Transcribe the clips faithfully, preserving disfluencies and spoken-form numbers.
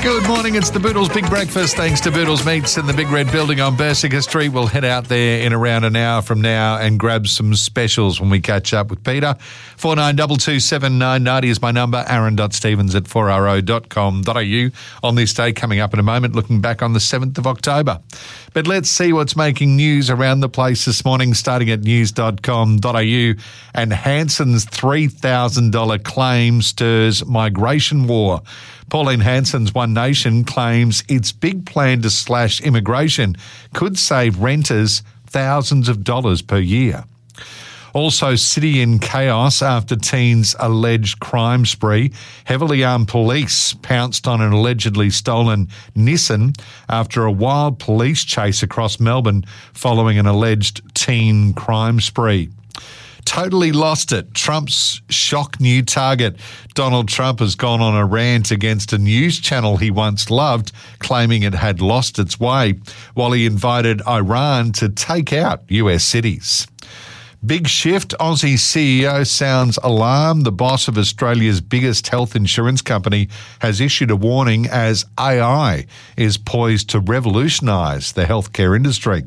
Good morning, it's the Boodles Big Breakfast. Thanks to Boodles Meats in the Big Red Building on Bersica Street. We'll head out there in around an hour from now and grab some specials when we catch up with Peter. four nine two two seven nine nine zero is my number, aaron dot stevens at four r o dot com dot a u. On this day, coming up in a moment, looking back on the seventh of October. But let's see what's making news around the place this morning, starting at news dot com dot a u. And Hanson's three thousand dollars claim stirs migration war. Pauline Hanson's One Nation claims its big plan to slash immigration could save renters thousands of dollars per year. Also, city in chaos after teens' alleged crime spree. Heavily armed police pounced on an allegedly stolen Nissan after a wild police chase across Melbourne following an alleged teen crime spree. Totally lost it. Trump's shock new target. Donald Trump has gone on a rant against a news channel he once loved, claiming it had lost its way, while he invited Iran to take out U S cities. Big shift. Aussie C E O sounds alarmed. The boss of Australia's biggest health insurance company has issued a warning as A I is poised to revolutionise the healthcare industry.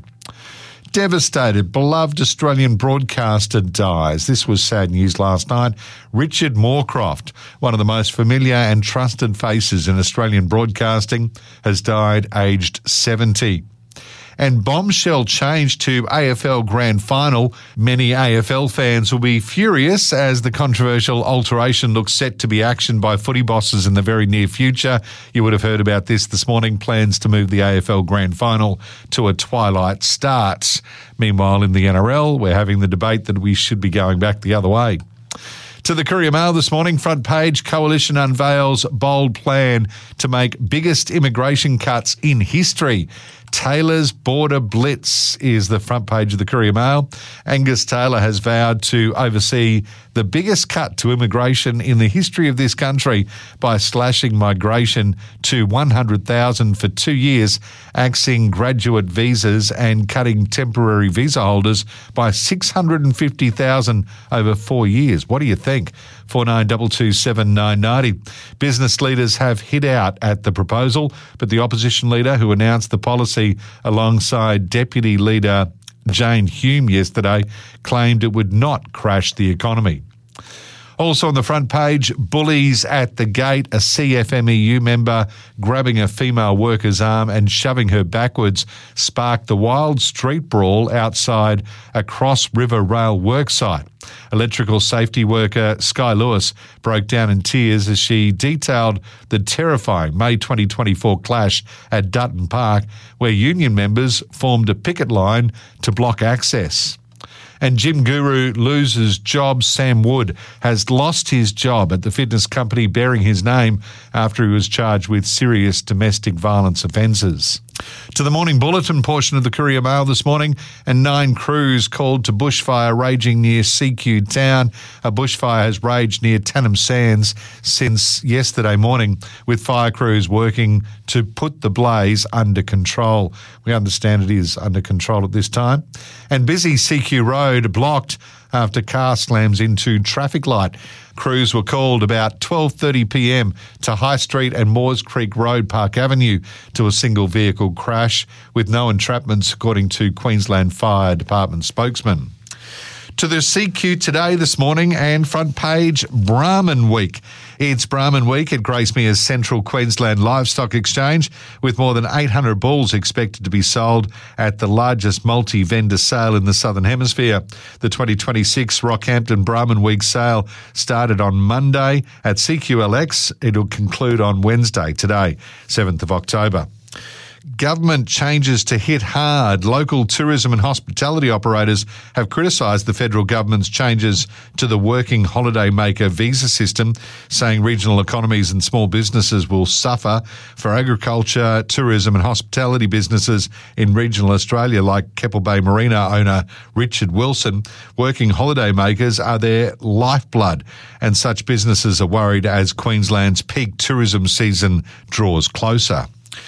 Devastated, beloved Australian broadcaster dies. This was sad news last night. Richard Moorcroft, one of the most familiar and trusted faces in Australian broadcasting, has died aged seventy. And bombshell change to A F L Grand Final. Many A F L fans will be furious as the controversial alteration looks set to be actioned by footy bosses in the very near future. You would have heard about this this morning, plans to move the A F L Grand Final to a twilight start. Meanwhile, in the N R L, we're having the debate that we should be going back the other way. To the Courier Mail this morning, front page, Coalition unveils bold plan to make biggest immigration cuts in history. Taylor's Border Blitz is the front page of the Courier Mail. Angus Taylor has vowed to oversee the biggest cut to immigration in the history of this country by slashing migration to one hundred thousand for two years, axing graduate visas and cutting temporary visa holders by six hundred fifty thousand over four years. What do you think? four nine two two seven nine nine zero. Business leaders have hit out at the proposal, but the opposition leader who announced the policy alongside Deputy Leader Jane Hume yesterday claimed it would not crash the economy. Also on the front page, bullies at the gate, a C F M E U member grabbing a female worker's arm and shoving her backwards sparked the wild street brawl outside a Cross River Rail worksite. Electrical safety worker Sky Lewis broke down in tears as she detailed the terrifying May twenty twenty-four clash at Dutton Park, where union members formed a picket line to block access. And gym guru loses job. Sam Wood has lost his job at the fitness company bearing his name after he was charged with serious domestic violence offences. To the morning bulletin portion of the Courier Mail this morning, and nine crews called to bushfire raging near C Q Town. A bushfire has raged near Tannum Sands since yesterday morning, with fire crews working to put the blaze under control. We understand it is under control at this time. And busy C Q Road blocked after car slams into traffic light. Crews were called about twelve thirty p m to High Street and Moores Creek Road, Park Avenue, to a single vehicle crash with no entrapments, according to Queensland Fire Department spokesman. To the C Q today this morning and front page, Brahman Week. It's Brahman Week at Gracemere's Central Queensland Livestock Exchange, with more than eight hundred bulls expected to be sold at the largest multi-vendor sale in the Southern Hemisphere. The twenty twenty-six Rockhampton Brahman Week sale started on Monday at C Q L X. It'll conclude on Wednesday, today, seventh of October. Government changes to hit hard. Local tourism and hospitality operators have criticised the federal government's changes to the working holiday maker visa system, saying regional economies and small businesses will suffer. For agriculture, tourism and hospitality businesses in regional Australia, like Keppel Bay Marina owner Richard Wilson, working holiday makers are their lifeblood, and such businesses are worried as Queensland's peak tourism season draws closer.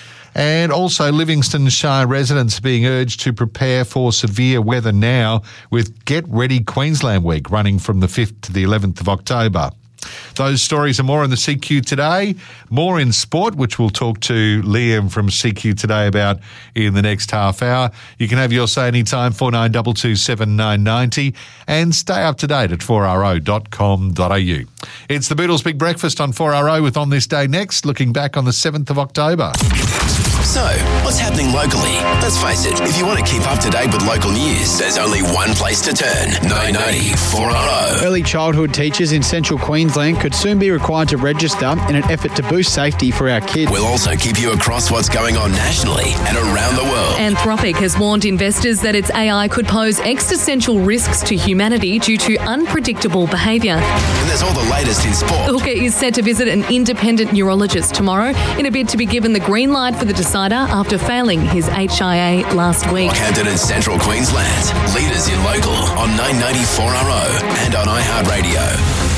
And also, Livingston Shire residents being urged to prepare for severe weather now, with Get Ready Queensland Week running from the fifth to the eleventh of October. Those stories and more in the C Q Today. More in sport, which we'll talk to Liam from C Q Today about in the next half hour. You can have your say anytime, four nine two two seven nine nine zero, and stay up to date at four r o dot com dot a u. It's the Beatles Big Breakfast on four R O with On This Day Next, looking back on the seventh of October. So, what's happening locally? Let's face it, if you want to keep up to date with local news, there's only one place to turn. nine ninety four R O. Early childhood teachers in central Queensland could soon be required to register in an effort to boost safety for our kids. We'll also keep you across what's going on nationally and around the world. Anthropic has warned investors that its A I could pose existential risks to humanity due to unpredictable behaviour. And there's all the latest in sport. Hooker is set to visit an independent neurologist tomorrow in a bid to be given the green light for the decider after failing his H I A last week. Rockhampton and Central Queensland. Leaders in local on nine ninety four R O and on iHeartRadio.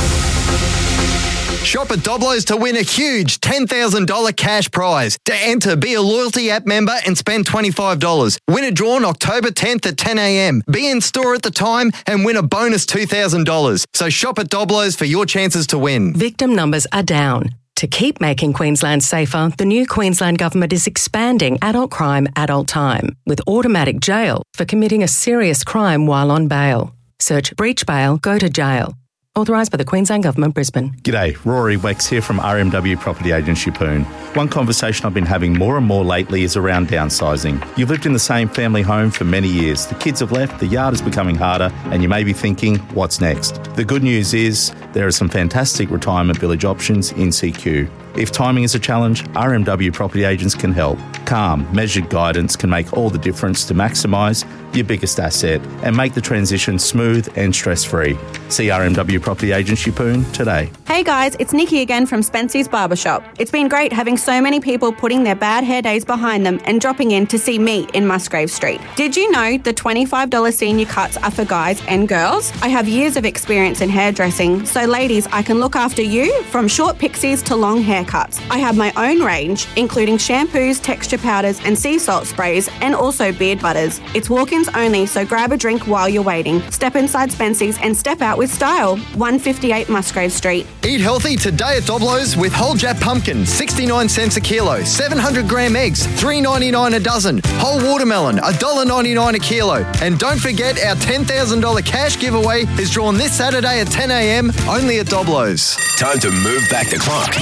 Shop at Doblo's to win a huge ten thousand dollars cash prize. To enter, be a Loyalty app member and spend twenty-five dollars. Winner drawn October tenth at ten a m. Be in store at the time and win a bonus two thousand dollars. So shop at Doblo's for your chances to win. Victim numbers are down. To keep making Queensland safer, the new Queensland Government is expanding adult crime adult time with automatic jail for committing a serious crime while on bail. Search breach bail, go to jail. Authorised by the Queensland Government, Brisbane. G'day, Rory Wex here from R M W Property Agent Yeppoon. One conversation I've been having more and more lately is around downsizing. You've lived in the same family home for many years. The kids have left, the yard is becoming harder, and you may be thinking, what's next? The good news is there are some fantastic retirement village options in C Q. If timing is a challenge, R M W Property Agents can help. Calm, measured guidance can make all the difference to maximise your biggest asset and make the transition smooth and stress-free. See R M W Property Agents Yeppoon today. Hey guys, it's Nikki again from Spency's Barbershop. It's been great having so many people putting their bad hair days behind them and dropping in to see me in Musgrave Street. Did you know the twenty-five dollars senior cuts are for guys and girls? I have years of experience in hairdressing, so ladies, I can look after you from short pixies to long haircuts. I have my own range, including shampoos, texture powders and sea salt sprays, and also beard butters. It's walk-ins only, so grab a drink while you're waiting. Step inside Spency's and step out with style. one fifty-eight Musgrave Street. Eat healthy today at Doblo's with whole Jap pumpkin, sixty-nine cents a kilo. seven hundred gram eggs, three ninety-nine a dozen. Whole watermelon, one dollar ninety-nine a kilo. And don't forget our ten thousand dollars cash giveaway is drawn this Saturday at ten a m only at Doblo's. Time to move back the clock.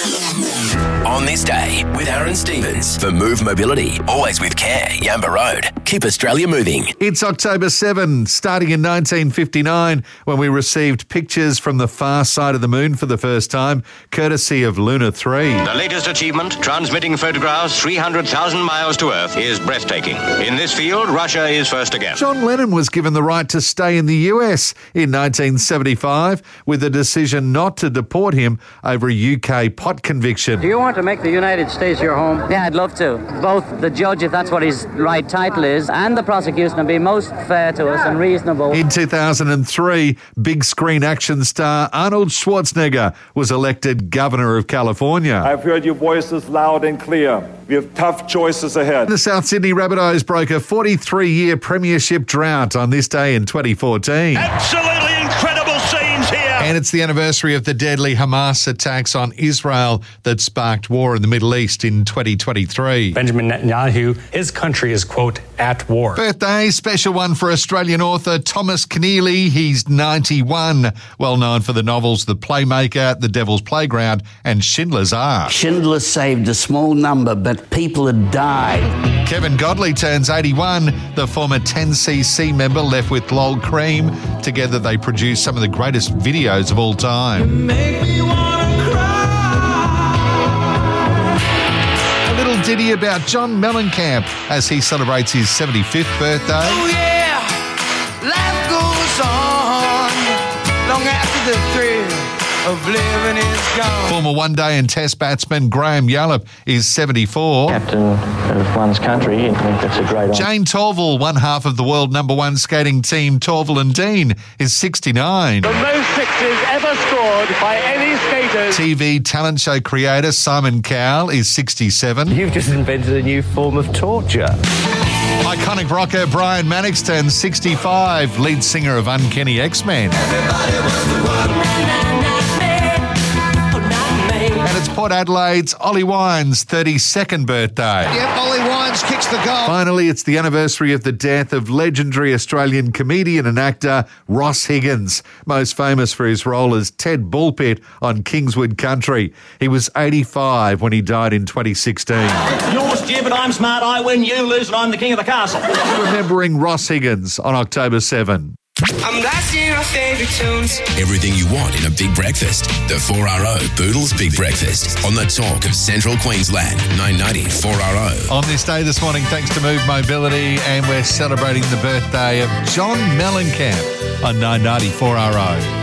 On This Day with Aaron Stevens for Move Mobility. Always with care. Yamba Road. Keep Australia moving. It's October seventh, starting in nineteen fifty-nine, when we received pictures from the far side of the moon for the first time, courtesy of Luna three. The latest achievement, transmitting photographs three hundred thousand miles to Earth, is breathtaking. In this field, Russia is first again. John Lennon was given the right to stay in the U S in nineteen seventy-five with a decision not to deport him over a U K pot conviction. Do you want to make the United States your home? Yeah, I'd love to. Both the judge, if that's what his right title is, and the prosecution will be most fair to us and reasonable. In two thousand three, big screen action star Arnold Schwarzenegger was elected Governor of California. I've heard your voices loud and clear. We have tough choices ahead. The South Sydney Rabbitohs broke a forty-three year premiership drought on this day in twenty fourteen. Absolutely incredible scenes here. And it's the anniversary of the deadly Hamas attacks on Israel that sparked war in the Middle East in twenty twenty-three. Benjamin Netanyahu, his country is, quote, at war. Birthday, special one for Australian author Thomas Keneally. He's ninety-one. Well known for the novels The Playmaker, The Devil's Playground, and Schindler's Ark. Schindler saved a small number, but people had died. Kevin Godley turns eighty-one. The former ten C C member left with Lol Cream. Together they produced some of the greatest videos of all time. You make me wanna cry. A little ditty about John Mellencamp as he celebrates his seventy-fifth birthday. Oh yeah, life goes on long after the thrill of living is gone. Former one-day and test batsman Graham Yallop is seventy-four. Captain of one's country, I think that's a great honour. Jane Torval, one half of the world number one skating team Torval and Dean, is sixty-nine. The most sixes ever scored by any skaters. T V talent show creator Simon Cowell is sixty-seven. You've just invented a new form of torture. Iconic rocker Brian Mannix turns sixty-five, lead singer of Uncanny X-Men. Everybody was the one. it's Port Adelaide's Ollie Wines' thirty-second birthday. Yep, Ollie Wines kicks the goal. Finally, it's the anniversary of the death of legendary Australian comedian and actor Ross Higgins, most famous for his role as Ted Bullpit on Kingswood Country. He was eighty-five when he died in twenty sixteen. You're stupid, I'm smart, I win, you lose, and I'm the king of the castle. Remembering Ross Higgins on October seventh. I'm blasting our favourite tunes. Everything you want in a big breakfast. The four R O Boodles Big Breakfast on the talk of Central Queensland. nine ninety four R O. On this day this morning, thanks to Move Mobility, and we're celebrating the birthday of John Mellencamp on nine ninety four R O.